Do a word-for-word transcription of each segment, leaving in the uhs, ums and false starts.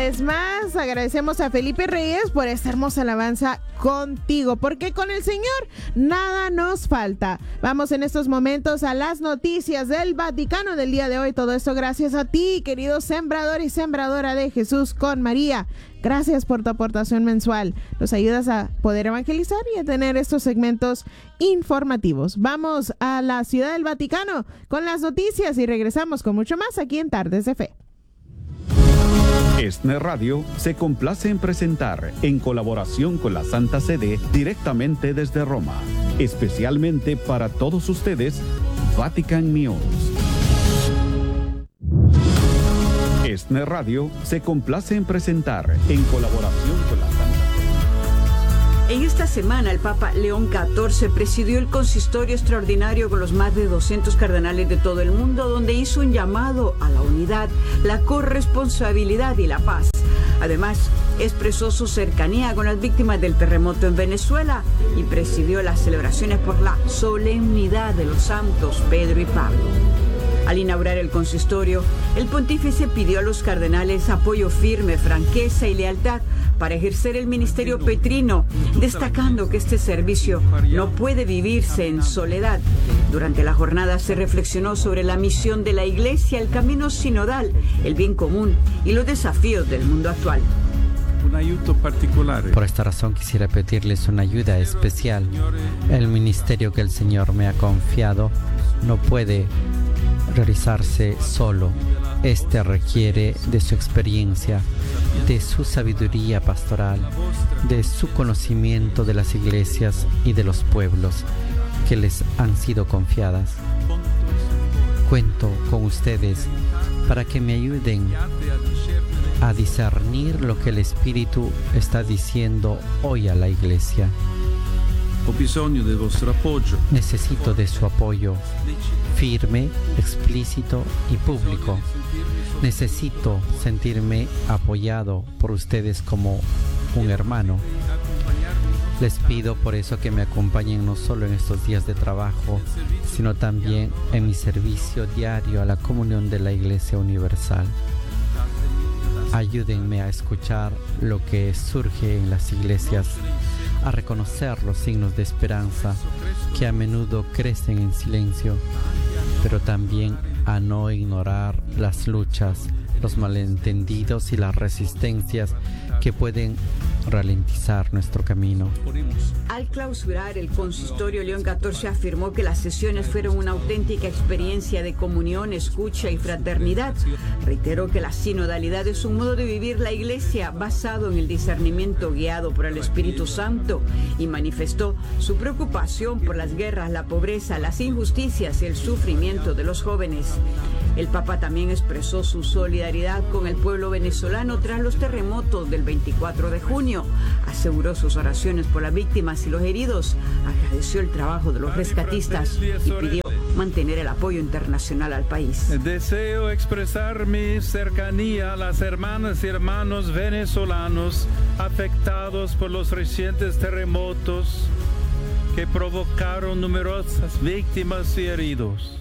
vez más agradecemos a Felipe Reyes por esta hermosa alabanza contigo, porque con el Señor nada nos falta. Vamos en estos momentos a las noticias del Vaticano del día de hoy. Todo esto gracias a ti, querido sembrador y sembradora de Jesús con María. Gracias por tu aportación mensual. Nos ayudas a poder evangelizar y a tener estos segmentos informativos. Vamos a la Ciudad del Vaticano con las noticias y regresamos con mucho más aquí en Tardes de Fe. ESNE Radio se complace en presentar, en colaboración con la Santa Sede, directamente desde Roma, especialmente para todos ustedes, Vatican News. ESNE Radio se complace en presentar, en colaboración con la Santa Sede. En esta semana, el Papa León catorce presidió el consistorio extraordinario con los más de doscientos cardenales de todo el mundo, donde hizo un llamado a la unidad, la corresponsabilidad y la paz. Además, expresó su cercanía con las víctimas del terremoto en Venezuela y presidió las celebraciones por la solemnidad de los santos Pedro y Pablo. Al inaugurar el consistorio, el pontífice pidió a los cardenales apoyo firme, franqueza y lealtad para ejercer el ministerio petrino, destacando que este servicio no puede vivirse en soledad. Durante la jornada se reflexionó sobre la misión de la Iglesia, el camino sinodal, el bien común y los desafíos del mundo actual. Por esta razón quisiera pedirles una ayuda especial. El ministerio que el Señor me ha confiado no puede realizarse solo. Este requiere de su experiencia, de su sabiduría pastoral, de su conocimiento de las iglesias y de los pueblos que les han sido confiadas. Cuento con ustedes para que me ayuden a discernir lo que el Espíritu está diciendo hoy a la Iglesia. Necesito de su apoyo firme, explícito y público. Necesito sentirme apoyado por ustedes como un hermano. Les pido por eso que me acompañen no solo en estos días de trabajo, sino también en mi servicio diario a la comunión de la Iglesia Universal. Ayúdenme a escuchar lo que surge en las iglesias, a reconocer los signos de esperanza que a menudo crecen en silencio, pero también a no ignorar las luchas, los malentendidos y las resistencias que pueden ralentizar nuestro camino. Al clausurar el consistorio, León catorce afirmó que las sesiones fueron una auténtica experiencia de comunión, escucha y fraternidad. Reiteró que la sinodalidad es un modo de vivir la Iglesia basado en el discernimiento guiado por el Espíritu Santo y manifestó su preocupación por las guerras, la pobreza, las injusticias y el sufrimiento de los jóvenes. El Papa también expresó su solidaridad con el pueblo venezolano tras los terremotos del veinticuatro de junio. Aseguró sus oraciones por las víctimas y los heridos, agradeció el trabajo de los rescatistas y pidió mantener el apoyo internacional al país. Deseo expresar mi cercanía a las hermanas y hermanos venezolanos afectados por los recientes terremotos que provocaron numerosas víctimas y heridos,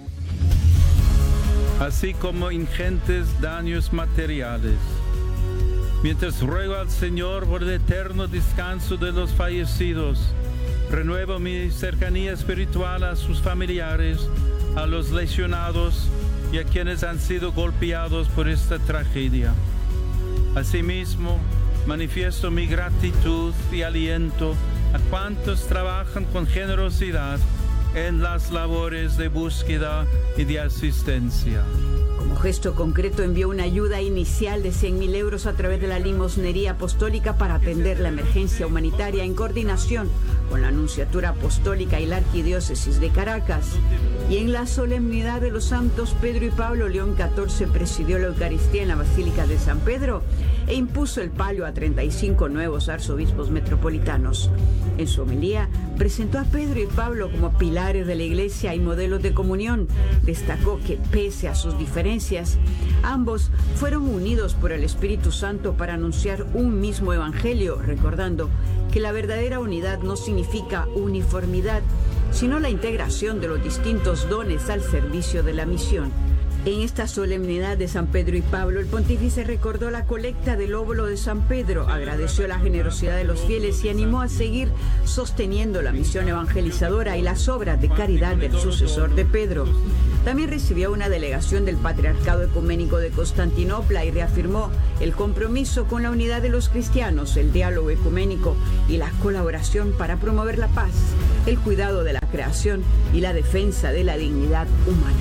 así como ingentes daños materiales. Mientras ruego al Señor por el eterno descanso de los fallecidos, renuevo mi cercanía espiritual a sus familiares, a los lesionados y a quienes han sido golpeados por esta tragedia. Asimismo, manifiesto mi gratitud y aliento a cuantos trabajan con generosidad en las labores de búsqueda y de asistencia. Como gesto concreto envió una ayuda inicial de cien mil euros a través de la limosnería apostólica para atender la emergencia humanitaria en coordinación con la Nunciatura Apostólica y la Arquidiócesis de Caracas. Y en la solemnidad de los santos Pedro y Pablo, León catorce presidió la Eucaristía en la Basílica de San Pedro e impuso el palio a treinta y cinco nuevos arzobispos metropolitanos. En su homilía presentó a Pedro y Pablo como pilares de la Iglesia y modelos de comunión. Destacó que pese a sus diferencias, ambos fueron unidos por el Espíritu Santo para anunciar un mismo evangelio, recordando que la verdadera unidad no significa uniformidad, sino la integración de los distintos dones al servicio de la misión. En esta solemnidad de San Pedro y Pablo, el pontífice recordó la colecta del óvulo de San Pedro, agradeció la generosidad de los fieles y animó a seguir sosteniendo la misión evangelizadora y las obras de caridad del sucesor de Pedro. También recibió una delegación del Patriarcado Ecuménico de Constantinopla y reafirmó el compromiso con la unidad de los cristianos, el diálogo ecuménico y la colaboración para promover la paz, el cuidado de la creación y la defensa de la dignidad humana.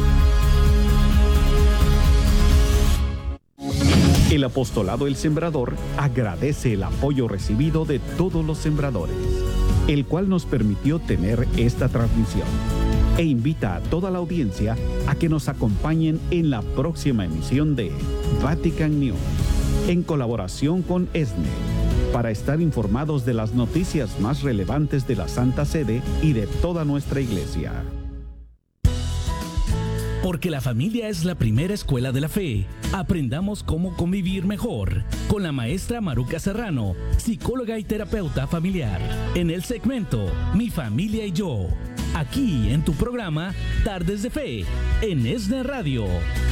El apostolado El Sembrador agradece el apoyo recibido de todos los sembradores, el cual nos permitió tener esta transmisión, e invita a toda la audiencia a que nos acompañen en la próxima emisión de Vatican News, en colaboración con ESNE, para estar informados de las noticias más relevantes de la Santa Sede y de toda nuestra Iglesia. Porque la familia es la primera escuela de la fe. Aprendamos cómo convivir mejor con la maestra Maruca Serrano, psicóloga y terapeuta familiar, en el segmento Mi Familia y Yo, aquí en tu programa Tardes de Fe, en ESNE Radio.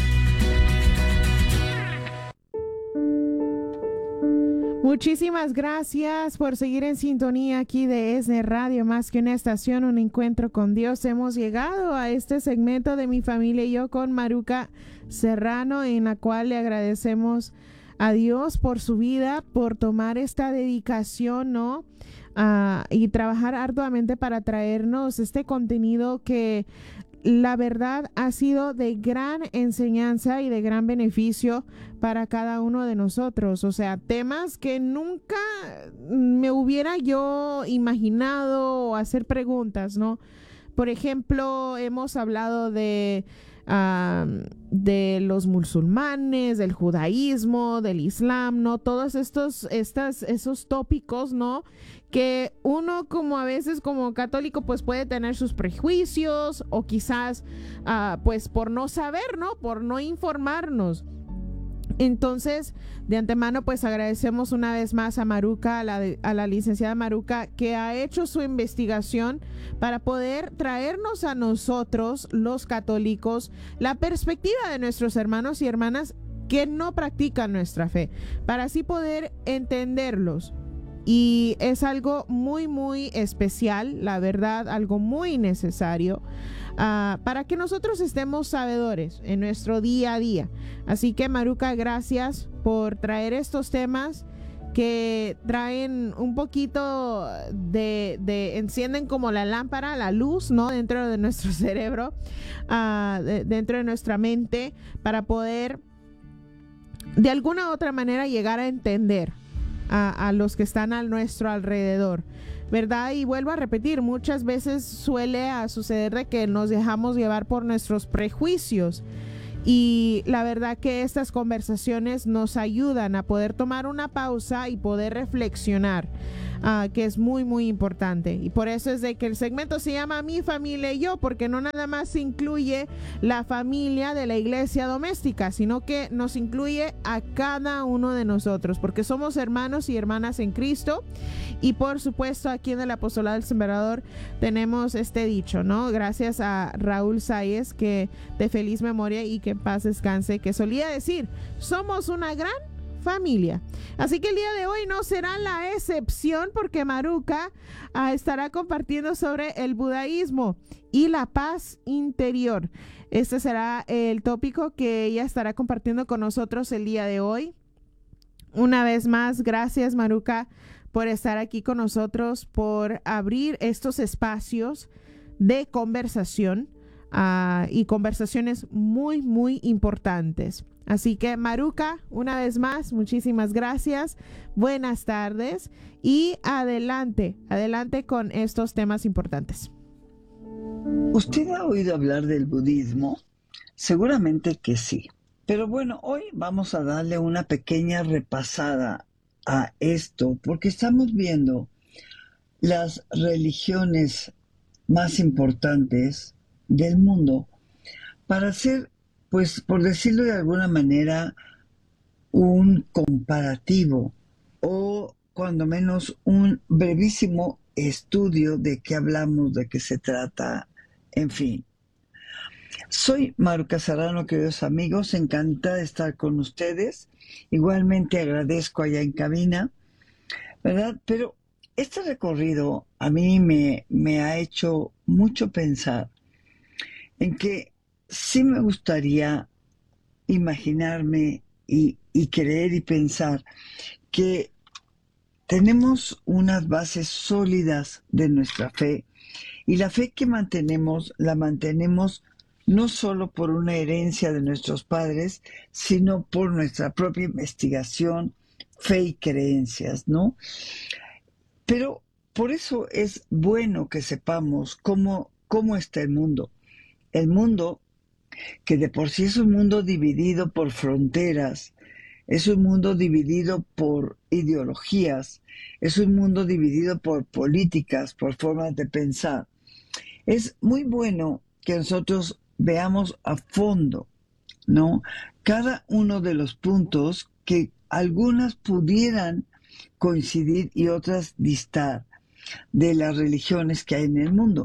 Muchísimas gracias por seguir en sintonía aquí de ESNE Radio, más que una estación, un encuentro con Dios. Hemos llegado a este segmento de Mi Familia y Yo con Maruca Serrano, en la cual le agradecemos a Dios por su vida, por tomar esta dedicación, ¿no? Uh, y trabajar arduamente para traernos este contenido que la verdad ha sido de gran enseñanza y de gran beneficio para cada uno de nosotros. O sea, temas que nunca me hubiera yo imaginado o hacer preguntas, ¿no? Por ejemplo, hemos hablado de, uh, de los musulmanes, del judaísmo, del islam, ¿no? Todos estos, estas, esos tópicos, ¿no? Que uno como a veces como católico pues puede tener sus prejuicios o quizás uh, pues por no saber, ¿no? Por no informarnos. Entonces, de antemano, pues agradecemos una vez más a Maruca, a la, a la licenciada Maruca, que ha hecho su investigación para poder traernos a nosotros, los católicos, la perspectiva de nuestros hermanos y hermanas que no practican nuestra fe, para así poder entenderlos. Y es algo muy, muy especial, la verdad, algo muy necesario uh, para que nosotros estemos sabedores en nuestro día a día. Así que, Maruca, gracias por traer estos temas que traen un poquito de, de encienden como la lámpara, la luz, ¿no? Dentro de nuestro cerebro, uh, de, dentro de nuestra mente, para poder de alguna u otra manera llegar a entender A, a los que están a nuestro alrededor, ¿verdad? Y vuelvo a repetir, muchas veces suele a suceder de que nos dejamos llevar por nuestros prejuicios, y la verdad que estas conversaciones nos ayudan a poder tomar una pausa y poder reflexionar, uh, que es muy muy importante. Y por eso es de que el segmento se llama Mi Familia y Yo, porque no nada más se incluye la familia de la iglesia doméstica, sino que nos incluye a cada uno de nosotros, porque somos hermanos y hermanas en Cristo. Y por supuesto, aquí en el Apostolado del Sembrador tenemos este dicho, ¿no? Gracias a Raúl Sáez, que de feliz memoria y que en paz descanse, que solía decir: somos una gran familia. Así que el día de hoy no será la excepción, porque Maruca uh, estará compartiendo sobre el budaísmo y la paz interior. Este será el tópico que ella estará compartiendo con nosotros el día de hoy. Una vez más, gracias, Maruca, por estar aquí con nosotros, por abrir estos espacios de conversación uh, y conversaciones muy, muy importantes. Así que, Maruca, una vez más, muchísimas gracias, buenas tardes y adelante, adelante con estos temas importantes. ¿Usted ha oído hablar del budismo? Seguramente que sí. Pero bueno, hoy vamos a darle una pequeña repasada a esto, porque estamos viendo las religiones más importantes del mundo para hacer, pues, por decirlo de alguna manera, un comparativo o cuando menos un brevísimo estudio de qué hablamos, de qué se trata, en fin. Soy Maruca Serrano, queridos amigos, encantada de estar con ustedes. Igualmente agradezco allá en cabina, ¿verdad? Pero este recorrido a mí me, me ha hecho mucho pensar en que sí me gustaría imaginarme y, y creer y pensar que tenemos unas bases sólidas de nuestra fe, y la fe que mantenemos la mantenemos no solo por una herencia de nuestros padres, sino por nuestra propia investigación, fe y creencias, ¿no? Pero por eso es bueno que sepamos cómo, cómo está el mundo. El mundo, que de por sí es un mundo dividido por fronteras, es un mundo dividido por ideologías, es un mundo dividido por políticas, por formas de pensar. Es muy bueno que nosotros veamos a fondo, ¿no?, cada uno de los puntos, que algunas pudieran coincidir y otras distar de las religiones que hay en el mundo.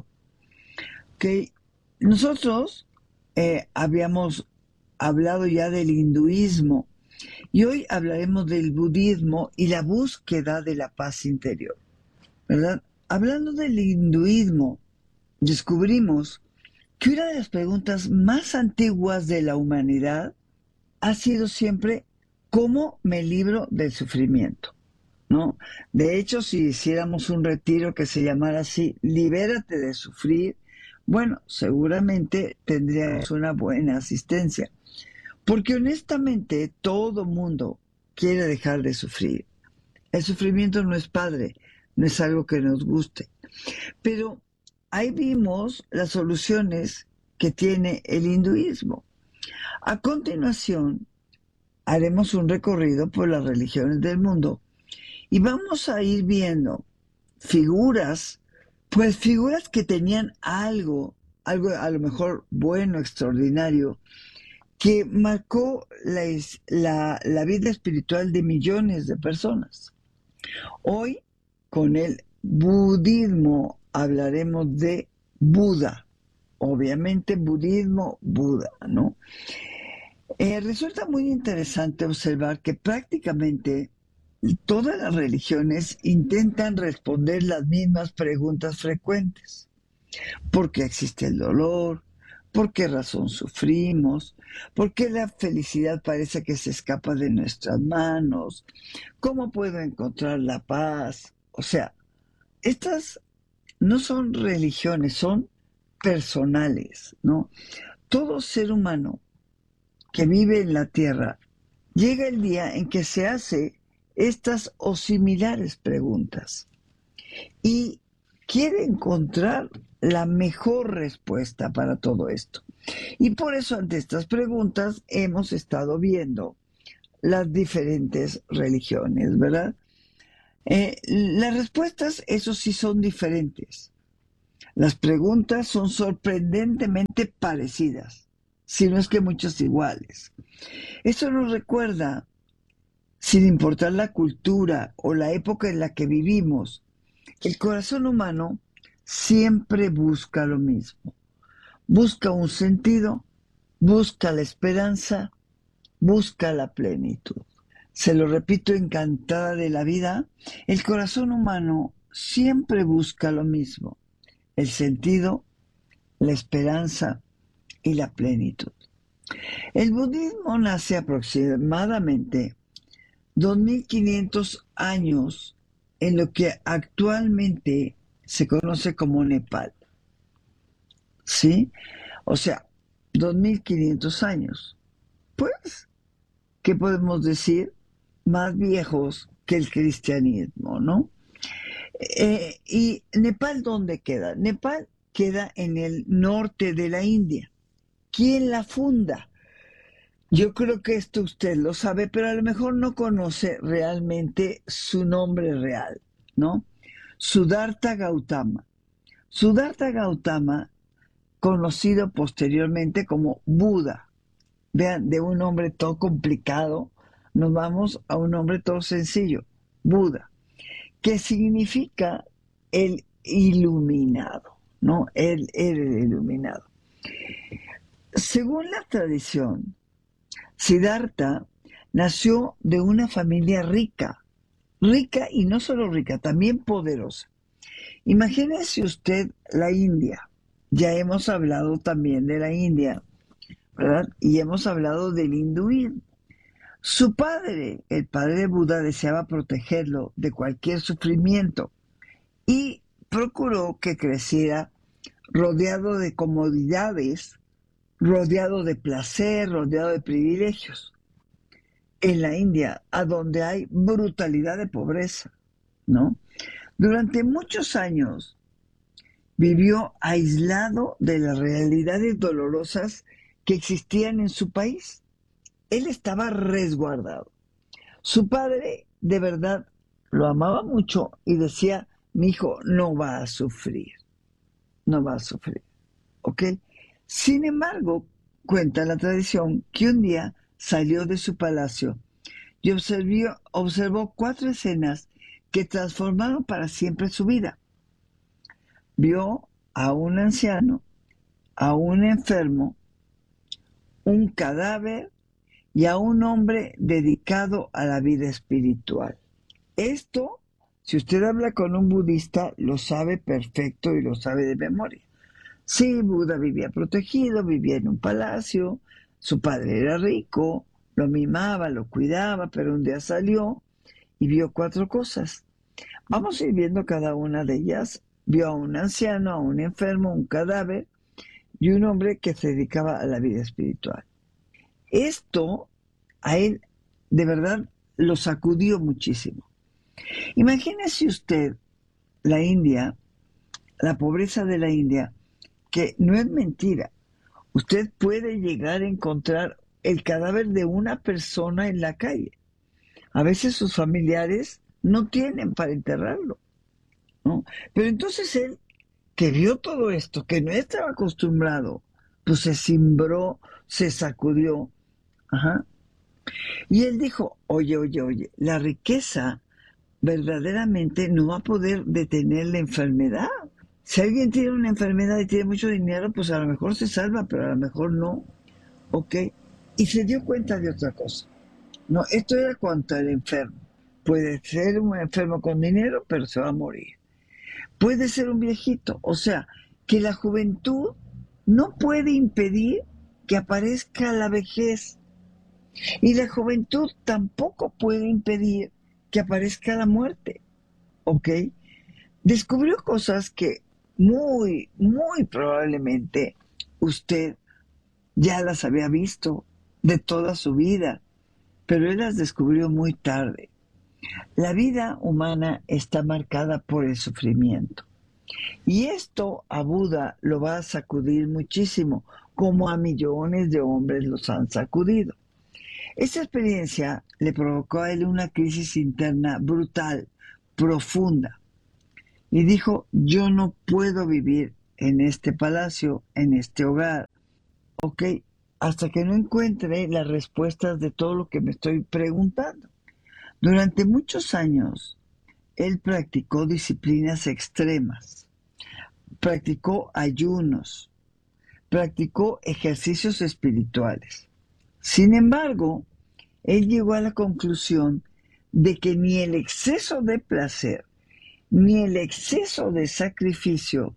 Que nosotros eh, habíamos hablado ya del hinduismo, y hoy hablaremos del budismo y la búsqueda de la paz interior, ¿verdad? Hablando del hinduismo, descubrimos que una de las preguntas más antiguas de la humanidad ha sido siempre: ¿cómo me libro del sufrimiento? ¿No? De hecho, si hiciéramos un retiro que se llamara así, libérate de sufrir, bueno, seguramente tendríamos una buena asistencia. Porque honestamente todo mundo quiere dejar de sufrir. El sufrimiento no es padre, no es algo que nos guste. Pero ahí vimos las soluciones que tiene el hinduismo. A continuación, haremos un recorrido por las religiones del mundo y vamos a ir viendo figuras, pues figuras que tenían algo, algo a lo mejor bueno, extraordinario, que marcó la, la, la vida espiritual de millones de personas. Hoy, con el budismo, hablaremos de Buda. Obviamente, budismo, Buda, ¿no? Eh, resulta muy interesante observar que prácticamente todas las religiones intentan responder las mismas preguntas frecuentes. ¿Por qué existe el dolor? ¿Por qué razón sufrimos? ¿Por qué la felicidad parece que se escapa de nuestras manos? ¿Cómo puedo encontrar la paz? O sea, estas no son religiones, son personales, ¿no? Todo ser humano que vive en la tierra llega el día en que se hace estas o similares preguntas y quiere encontrar la mejor respuesta para todo esto. Y por eso, ante estas preguntas, hemos estado viendo las diferentes religiones, ¿verdad? Eh, las respuestas, eso sí, son diferentes. Las preguntas son sorprendentemente parecidas, si no es que muchas iguales. Eso nos recuerda, sin importar la cultura o la época en la que vivimos, que el corazón humano siempre busca lo mismo. Busca un sentido, busca la esperanza, busca la plenitud. Se lo repito, encantada de la vida, el corazón humano siempre busca lo mismo: el sentido, la esperanza y la plenitud. El budismo nace aproximadamente dos mil quinientos años en lo que actualmente se conoce como Nepal. ¿Sí? O sea, dos mil quinientos años. Pues, ¿qué podemos decir? Más viejos que el cristianismo, ¿no? Eh, ¿Y Nepal dónde queda? Nepal queda en el norte de la India. ¿Quién la funda? Yo creo que esto usted lo sabe, pero a lo mejor no conoce realmente su nombre real, ¿no? Siddhartha Gautama. Siddhartha Gautama, conocido posteriormente como Buda. Vean, de un nombre todo complicado, nos vamos a un nombre todo sencillo: Buda, que significa el iluminado, ¿no? Él era el iluminado. Según la tradición, Siddhartha nació de una familia rica, rica y no solo rica, también poderosa. Imagínese usted la India. Ya hemos hablado también de la India, ¿verdad? Y hemos hablado del hinduismo. Su padre, el padre de Buda, deseaba protegerlo de cualquier sufrimiento y procuró que creciera rodeado de comodidades, rodeado de placer, rodeado de privilegios. En la India, a donde hay brutalidad de pobreza, ¿no? Durante muchos años vivió aislado de las realidades dolorosas que existían en su país. Él estaba resguardado. Su padre, de verdad, lo amaba mucho y decía, mi hijo no va a sufrir, no va a sufrir, ¿ok? Sin embargo, cuenta la tradición que un día salió de su palacio y observó, observó cuatro escenas que transformaron para siempre su vida. Vio a un anciano, a un enfermo, un cadáver y a un hombre dedicado a la vida espiritual. Esto, si usted habla con un budista, lo sabe perfecto y lo sabe de memoria. Sí, Buda vivía protegido, vivía en un palacio, su padre era rico, lo mimaba, lo cuidaba, pero un día salió y vio cuatro cosas. Vamos a ir viendo cada una de ellas. Vio a un anciano, a un enfermo, un cadáver y un hombre que se dedicaba a la vida espiritual. Esto a él de verdad lo sacudió muchísimo. Imagínese usted la India, la pobreza de la India, que no es mentira. Usted puede llegar a encontrar el cadáver de una persona en la calle. A veces sus familiares no tienen para enterrarlo, ¿no? Pero entonces él, que vio todo esto, que no estaba acostumbrado, pues se cimbró, se sacudió. Ajá. Y él dijo, oye, oye, oye, la riqueza verdaderamente no va a poder detener la enfermedad. Si alguien tiene una enfermedad y tiene mucho dinero, pues a lo mejor se salva, pero a lo mejor no. ¿Ok? Y se dio cuenta de otra cosa. No, esto era cuanto al enfermo. Puede ser un enfermo con dinero, pero se va a morir. Puede ser un viejito. O sea, que la juventud no puede impedir que aparezca la vejez. Y la juventud tampoco puede impedir que aparezca la muerte. ¿Ok? Descubrió cosas que muy, muy probablemente usted ya las había visto de toda su vida, pero él las descubrió muy tarde. La vida humana está marcada por el sufrimiento. Y esto a Buda lo va a sacudir muchísimo, como a millones de hombres los han sacudido. Esta experiencia le provocó a él una crisis interna brutal, profunda. Y dijo, yo no puedo vivir en este palacio, en este hogar, ¿ok? Hasta que no encuentre las respuestas de todo lo que me estoy preguntando. Durante muchos años, él practicó disciplinas extremas, practicó ayunos, practicó ejercicios espirituales. Sin embargo, él llegó a la conclusión de que ni el exceso de placer ni el exceso de sacrificio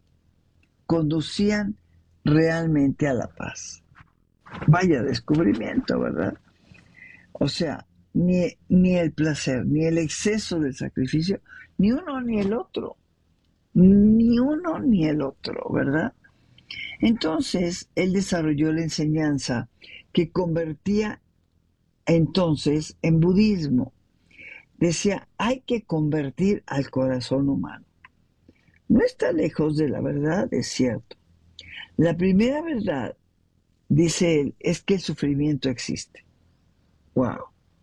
conducían realmente a la paz. Vaya descubrimiento, ¿verdad? O sea, ni, ni el placer, ni el exceso del sacrificio, ni uno ni el otro. Ni uno ni el otro, ¿verdad? Entonces, él desarrolló la enseñanza que convertía entonces en budismo. Decía, hay que convertir al corazón humano. No está lejos de la verdad, es cierto. La primera verdad, dice él, es que el sufrimiento existe. ¡Wow!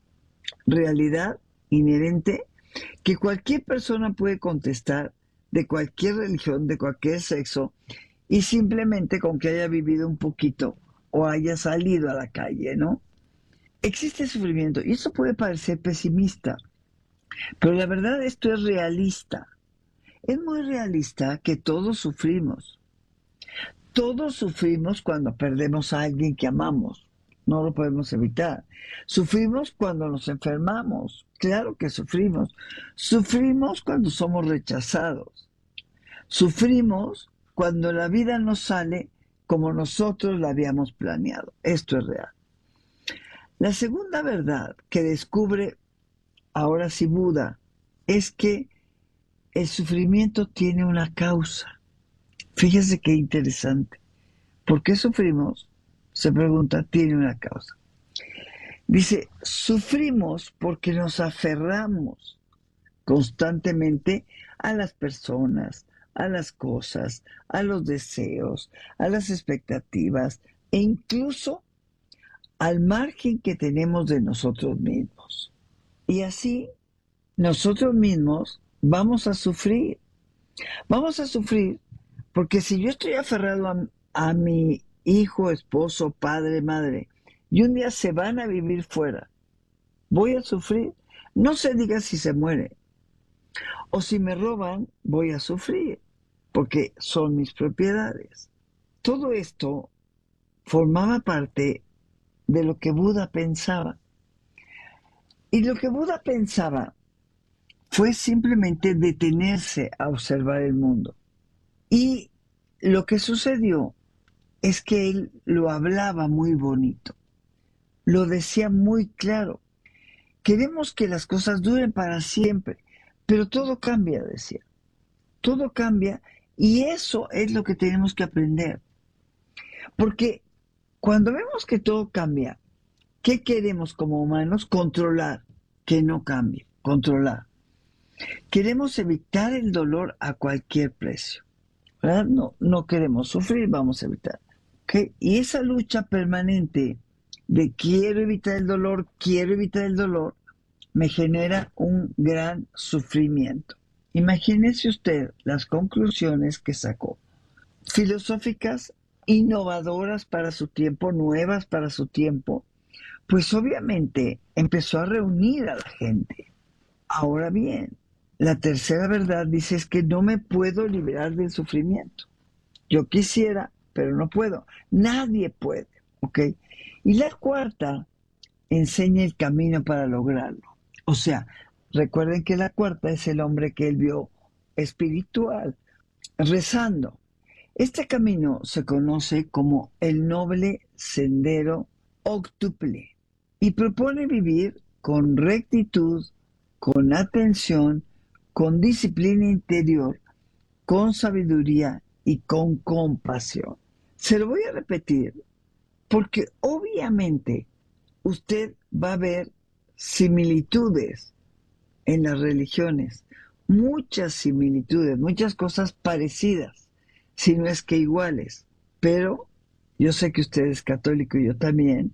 Realidad inherente que cualquier persona puede contestar, de cualquier religión, de cualquier sexo, y simplemente con que haya vivido un poquito o haya salido a la calle, ¿no? Existe sufrimiento, y eso puede parecer pesimista, pero la verdad esto es realista. Es muy realista que todos sufrimos. Todos sufrimos cuando perdemos a alguien que amamos. No lo podemos evitar. Sufrimos cuando nos enfermamos. Claro que sufrimos. Sufrimos cuando somos rechazados. Sufrimos cuando la vida no sale como nosotros la habíamos planeado. Esto es real. La segunda verdad que descubre ahora sí Buda es que el sufrimiento tiene una causa. Fíjese qué interesante. ¿Por qué sufrimos? Se pregunta, tiene una causa. Dice, sufrimos porque nos aferramos constantemente a las personas, a las cosas, a los deseos, a las expectativas e incluso al margen que tenemos de nosotros mismos. Y así, nosotros mismos vamos a sufrir. Vamos a sufrir porque si yo estoy aferrado a, a mi hijo, esposo, padre, madre, y un día se van a vivir fuera, voy a sufrir. No se diga si se muere. O si me roban, voy a sufrir, porque son mis propiedades. Todo esto formaba parte de lo que Buda pensaba. Y lo que Buda pensaba fue simplemente detenerse a observar el mundo. Y lo que sucedió es que él lo hablaba muy bonito, lo decía muy claro. Queremos que las cosas duren para siempre, pero todo cambia, decía. Todo cambia y eso es lo que tenemos que aprender. Porque cuando vemos que todo cambia, ¿qué queremos como humanos? Controlar, que no cambie, controlar. Queremos evitar el dolor a cualquier precio, ¿verdad? No, no queremos sufrir, vamos a evitar. ¿Okay? Y esa lucha permanente de quiero evitar el dolor, quiero evitar el dolor, me genera un gran sufrimiento. Imagínese usted las conclusiones que sacó, filosóficas, innovadoras para su tiempo, nuevas para su tiempo, pues obviamente empezó a reunir a la gente. Ahora bien, la tercera verdad dice es que no me puedo liberar del sufrimiento. Yo quisiera, pero no puedo. Nadie puede, ¿ok? Y la cuarta enseña el camino para lograrlo. O sea, recuerden que la cuarta es el hombre que él vio espiritual, rezando. Este camino se conoce como el noble sendero octuple y propone vivir con rectitud, con atención, con disciplina interior, con sabiduría y con compasión. Se lo voy a repetir porque obviamente usted va a ver similitudes en las religiones, muchas similitudes, muchas cosas parecidas, si no es que iguales, pero yo sé que usted es católico y yo también,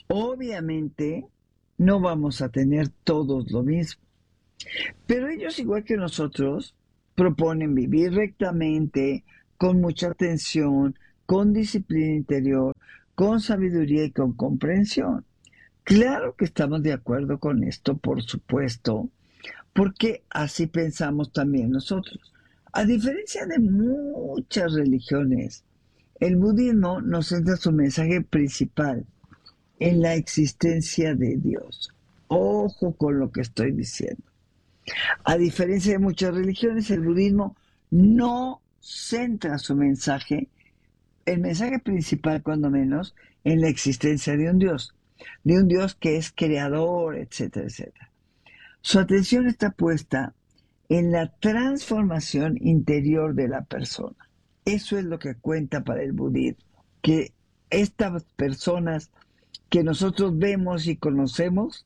obviamente no vamos a tener todos lo mismo, pero ellos igual que nosotros proponen vivir rectamente, con mucha atención, con disciplina interior, con sabiduría y con comprensión. Claro que estamos de acuerdo con esto, por supuesto, porque así pensamos también nosotros. A diferencia de muchas religiones, el budismo nos centra su mensaje principal en la existencia de Dios. Ojo con lo que estoy diciendo. A diferencia de muchas religiones, el budismo no centra su mensaje, el mensaje principal cuando menos, en la existencia de un Dios, de un Dios que es creador, etcétera, etcétera. Su atención está puesta en la transformación interior de la persona. Eso es lo que cuenta para el budismo, que estas personas que nosotros vemos y conocemos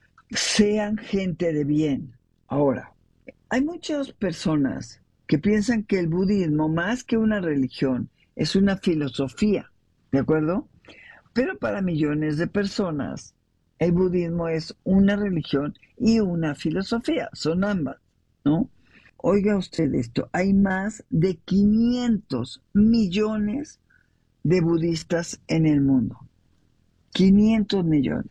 sean gente de bien. Ahora, hay muchas personas que piensan que el budismo, más que una religión, es una filosofía, ¿de acuerdo? Pero para millones de personas, el budismo es una religión y una filosofía, son ambas, ¿no? Oiga usted esto, hay más de quinientos millones de budistas en el mundo. quinientos millones.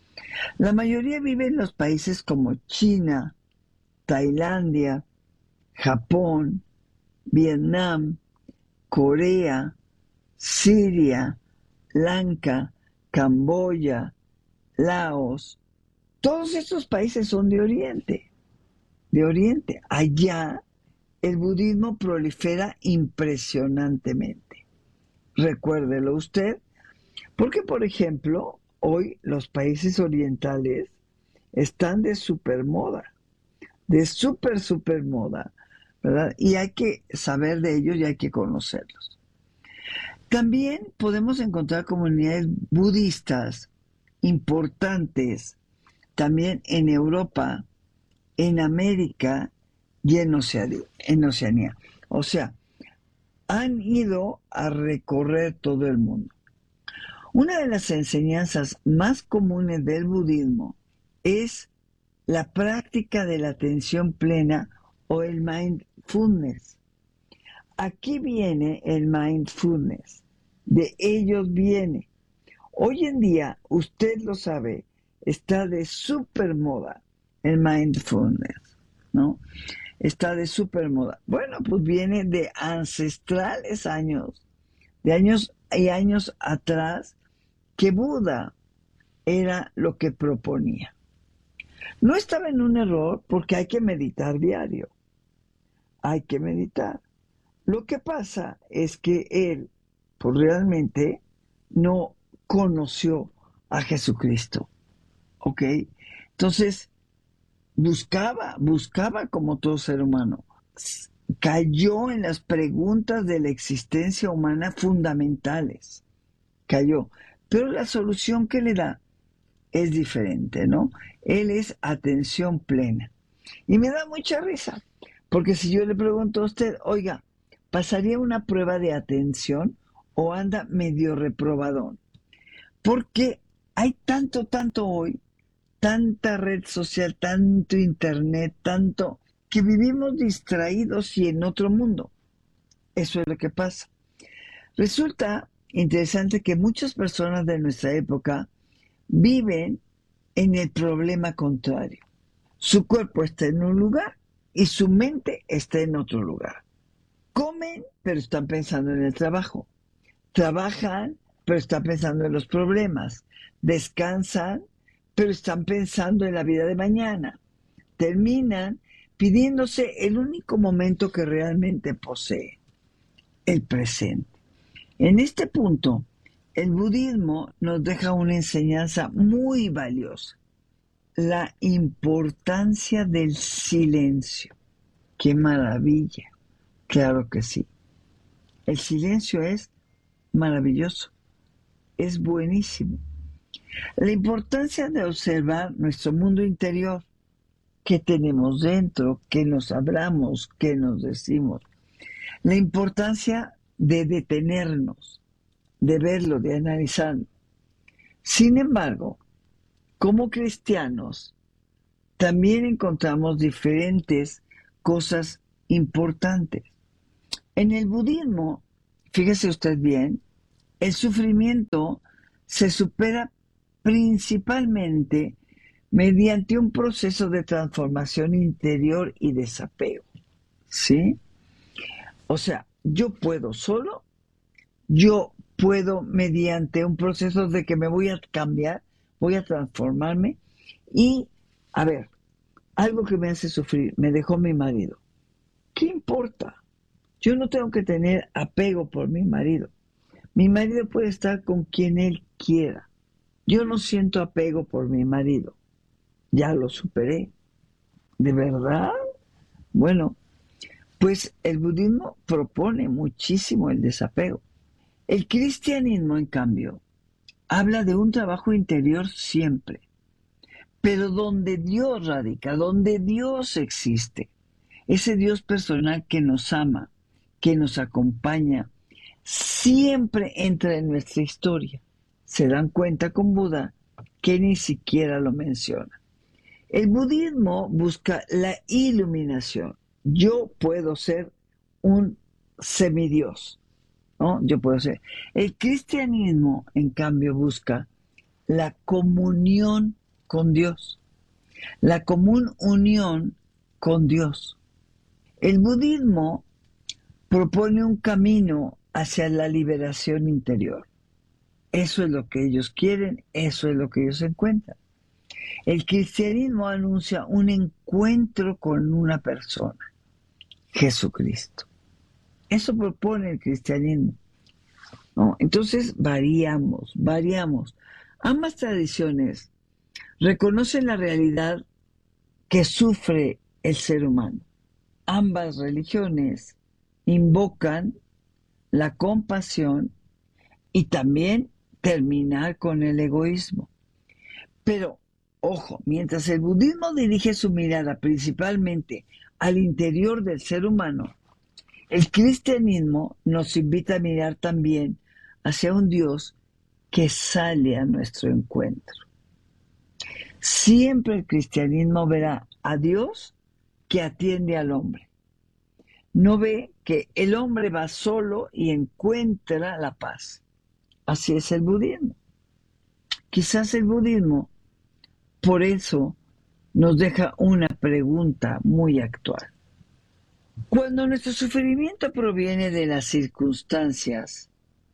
La mayoría vive en los países como China, Tailandia, Japón, Vietnam, Corea, Siria, Lanka, Camboya, Laos, todos estos países son de Oriente, de Oriente. Allá el budismo prolifera impresionantemente. Recuérdelo usted, porque por ejemplo, hoy los países orientales están de supermoda, de super, super moda, ¿verdad? Y hay que saber de ellos y hay que conocerlos. También podemos encontrar comunidades budistas importantes también en Europa, en América y en Oceanía. En Oceanía. O sea, han ido a recorrer todo el mundo. Una de las enseñanzas más comunes del budismo es la práctica de la atención plena o el mindfulness. Aquí viene el mindfulness, de ellos viene. Hoy en día, usted lo sabe, está de super moda el mindfulness, ¿no? Está de super moda. Bueno, pues viene de ancestrales años, de años y años atrás, que Buda era lo que proponía. No estaba en un error porque hay que meditar diario. Hay que meditar. Lo que pasa es que él, pues realmente, no conoció a Jesucristo. ¿Ok? Entonces, buscaba, buscaba como todo ser humano. Cayó en las preguntas de la existencia humana fundamentales. Cayó. Pero la solución que le da es diferente, ¿no? Él es atención plena. Y me da mucha risa, porque si yo le pregunto a usted, oiga, ¿pasaría una prueba de atención o anda medio reprobadón? Porque hay tanto, tanto hoy, tanta red social, tanto internet, tanto, que vivimos distraídos y en otro mundo. Eso es lo que pasa. Resulta interesante que muchas personas de nuestra época viven en el problema contrario. Su cuerpo está en un lugar y su mente está en otro lugar. Comen, pero están pensando en el trabajo. Trabajan, pero están pensando en los problemas. Descansan, pero están pensando en la vida de mañana. Terminan pidiéndose el único momento que realmente posee, el presente. En este punto, el budismo nos deja una enseñanza muy valiosa, la importancia del silencio. ¡Qué maravilla! Claro que sí. El silencio es maravilloso, es buenísimo. La importancia de observar nuestro mundo interior, qué tenemos dentro, qué nos hablamos, qué nos decimos. La importancia de detenernos, de verlo, de analizarlo. Sin embargo, como cristianos, también encontramos diferentes cosas importantes. En el budismo, fíjese usted bien, el sufrimiento se supera principalmente mediante un proceso de transformación interior y desapego. ¿Sí? O sea, yo puedo solo, yo puedo mediante un proceso de que me voy a cambiar, voy a transformarme y, a ver, algo que me hace sufrir, me dejó mi marido. ¿Qué importa? Yo no tengo que tener apego por mi marido. Mi marido puede estar con quien él quiera. Yo no siento apego por mi marido. Ya lo superé. ¿De verdad? Bueno, pues el budismo propone muchísimo el desapego. El cristianismo, en cambio, habla de un trabajo interior siempre, pero donde Dios radica, donde Dios existe, ese Dios personal que nos ama, que nos acompaña, siempre entra en nuestra historia. Se dan cuenta con Buda que ni siquiera lo menciona. El budismo busca la iluminación. Yo puedo ser un semidios, ¿no? Yo puedo ser. El cristianismo, en cambio, busca la comunión con Dios, la común unión con Dios. El budismo propone un camino hacia la liberación interior. Eso es lo que ellos quieren, eso es lo que ellos encuentran. El cristianismo anuncia un encuentro con una persona, Jesucristo. Eso propone el cristianismo, ¿no? Entonces variamos, variamos. Ambas tradiciones reconocen la realidad que sufre el ser humano. Ambas religiones invocan la compasión y también terminar con el egoísmo. Pero, ojo, mientras el budismo dirige su mirada principalmente al interior del ser humano, el cristianismo nos invita a mirar también hacia un Dios que sale a nuestro encuentro. Siempre el cristianismo verá a Dios que atiende al hombre. No ve que el hombre va solo y encuentra la paz. Así es el budismo. Quizás el budismo, por eso, nos deja una pregunta muy actual. Cuando nuestro sufrimiento proviene de las circunstancias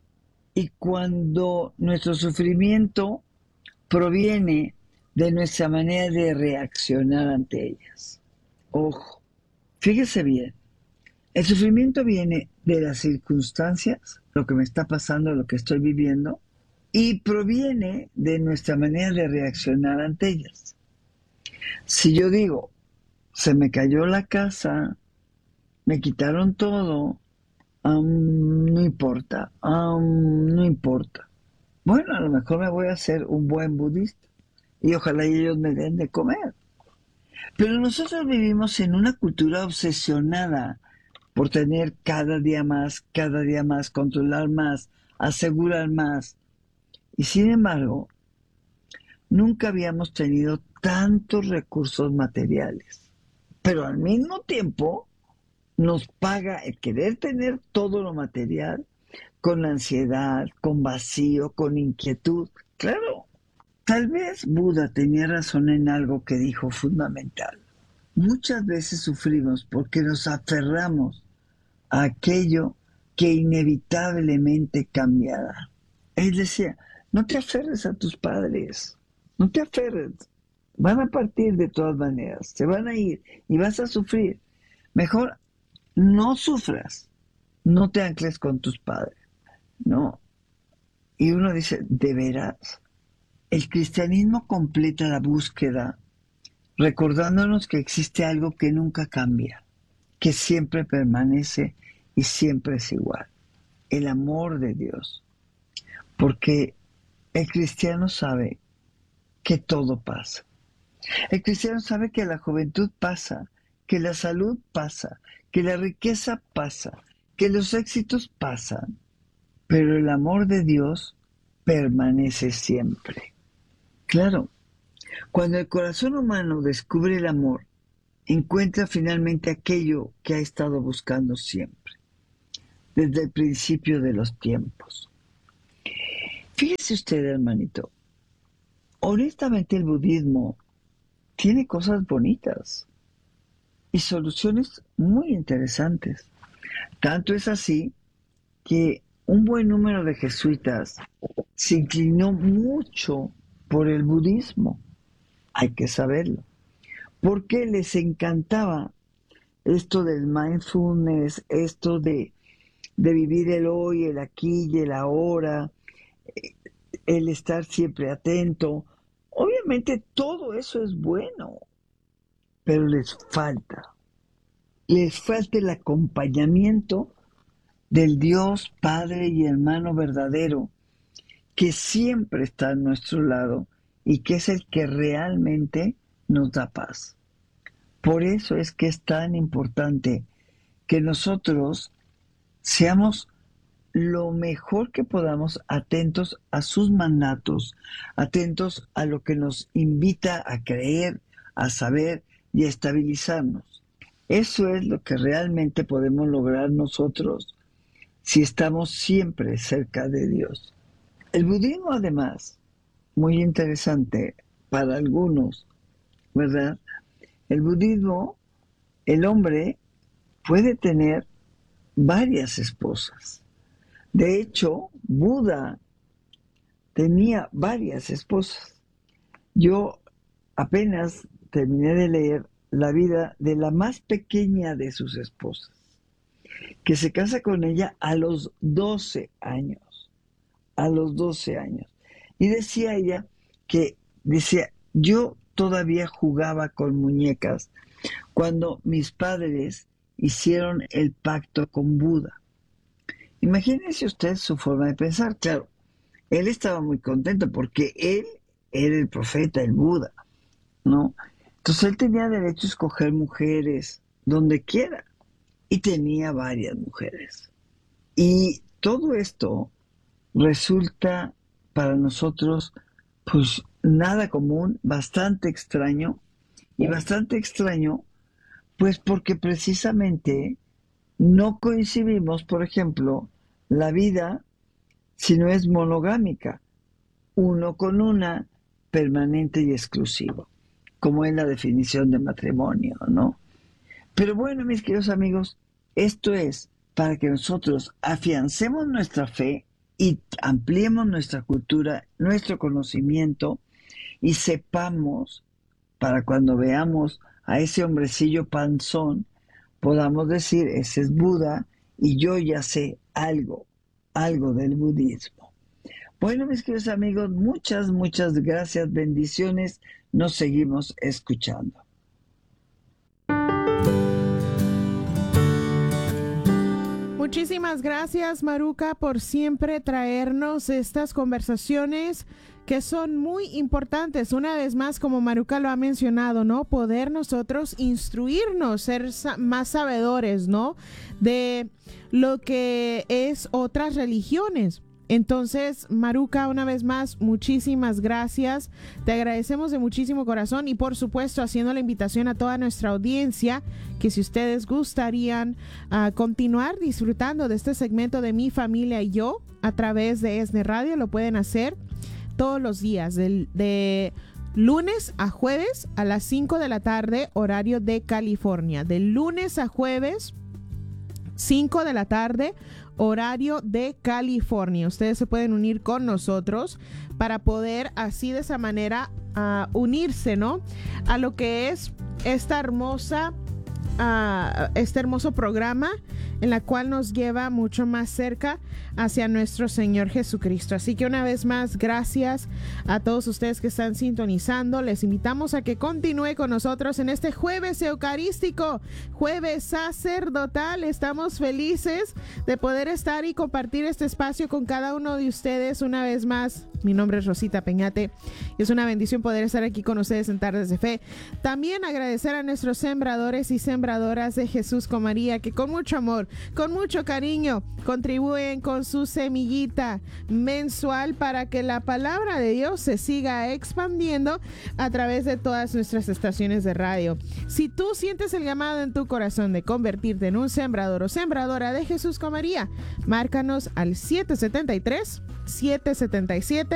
y cuando nuestro sufrimiento proviene de nuestra manera de reaccionar ante ellas. Ojo, fíjese bien, el sufrimiento viene de las circunstancias, lo que me está pasando, lo que estoy viviendo, y proviene de nuestra manera de reaccionar ante ellas. Si yo digo, se me cayó la casa, me quitaron todo, um, no importa, um, no importa. Bueno, a lo mejor me voy a hacer un buen budista y ojalá ellos me den de comer. Pero nosotros vivimos en una cultura obsesionada por tener cada día más, cada día más, controlar más, asegurar más. Y sin embargo, nunca habíamos tenido tantos recursos materiales. Pero al mismo tiempo, nos paga el querer tener todo lo material con ansiedad, con vacío, con inquietud. Claro, tal vez Buda tenía razón en algo que dijo fundamental. Muchas veces sufrimos porque nos aferramos a aquello que inevitablemente cambiará. Él decía, no te aferres a tus padres, no te aferres, van a partir de todas maneras, se van a ir y vas a sufrir. Mejor no sufras, no te ancles con tus padres, no. Y uno dice, ¿de veras? El cristianismo completa la búsqueda recordándonos que existe algo que nunca cambia, que siempre permanece y siempre es igual, el amor de Dios. Porque el cristiano sabe que todo pasa. El cristiano sabe que la juventud pasa, que la salud pasa, que la riqueza pasa, que los éxitos pasan, pero el amor de Dios permanece siempre. Claro, cuando el corazón humano descubre el amor, encuentra finalmente aquello que ha estado buscando siempre, desde el principio de los tiempos. Fíjese usted, hermanito, honestamente el budismo tiene cosas bonitas y soluciones muy interesantes. Tanto es así que un buen número de jesuitas se inclinó mucho por el budismo. Hay que saberlo. Porque les encantaba esto del mindfulness, esto de, de vivir el hoy, el aquí y el ahora, el estar siempre atento. Obviamente todo eso es bueno, pero les falta. Les falta el acompañamiento del Dios Padre y Hermano verdadero, que siempre está a nuestro lado y que es el que realmente nos da paz. Por eso es que es tan importante que nosotros seamos lo mejor que podamos atentos a sus mandatos, atentos a lo que nos invita a creer, a saber y a estabilizarnos. Eso es lo que realmente podemos lograr nosotros si estamos siempre cerca de Dios. El budismo, además, muy interesante para algunos, ¿verdad? El budismo, el hombre puede tener varias esposas. De hecho, Buda tenía varias esposas. Yo apenas terminé de leer la vida de la más pequeña de sus esposas, que se casa con ella a los doce años, a los doce años. Y decía ella que, decía, yo todavía jugaba con muñecas cuando mis padres hicieron el pacto con Buda. Imagínense usted su forma de pensar. Claro, él estaba muy contento porque él era el profeta, el Buda, ¿no? Entonces él tenía derecho a escoger mujeres donde quiera y tenía varias mujeres. Y todo esto resulta para nosotros pues nada común, bastante extraño y bastante extraño pues porque precisamente no coincidimos, por ejemplo, la vida si no es monogámica, uno con una, permanente y exclusivo, como es la definición de matrimonio, ¿no? Pero bueno, mis queridos amigos, esto es para que nosotros afiancemos nuestra fe y ampliemos nuestra cultura, nuestro conocimiento y sepamos para cuando veamos a ese hombrecillo panzón, podamos decir, ese es Buda y yo ya sé algo, algo del budismo. Bueno, mis queridos amigos, muchas, muchas gracias, bendiciones, nos seguimos escuchando. Muchísimas gracias, Maruca, por siempre traernos estas conversaciones que son muy importantes. Una vez más, como Maruca lo ha mencionado, ¿no? Poder nosotros instruirnos, ser sa- más sabedores, ¿no? De lo que es otras religiones. Entonces, Maruca, una vez más, muchísimas gracias. Te agradecemos de muchísimo corazón y, por supuesto, haciendo la invitación a toda nuestra audiencia que si ustedes gustarían uh, continuar disfrutando de este segmento de Mi Familia y Yo a través de ESNE Radio, lo pueden hacer todos los días, de, de lunes a jueves a las cinco de la tarde, horario de California. De lunes a jueves, cinco de la tarde, horario de California. Ustedes se pueden unir con nosotros para poder así de esa manera uh, unirse, ¿no? A lo que es esta hermosa, uh, este hermoso programa en la cual nos lleva mucho más cerca hacia nuestro Señor Jesucristo. Así que una vez más, gracias a todos ustedes que están sintonizando. Les invitamos a que continúe con nosotros en este jueves eucarístico, jueves sacerdotal. Estamos felices de poder estar y compartir este espacio con cada uno de ustedes. Una vez más, mi nombre es Rosita Peñate y es una bendición poder estar aquí con ustedes en Tardes de Fe. También agradecer a nuestros sembradores y sembradoras de Jesús con María, que con mucho amor, con mucho cariño, contribuyen con su semillita mensual para que la palabra de Dios se siga expandiendo a través de todas nuestras estaciones de radio. Si tú sientes el llamado en tu corazón de convertirte en un sembrador o sembradora de Jesús con María, márcanos al siete siete tres, siete siete siete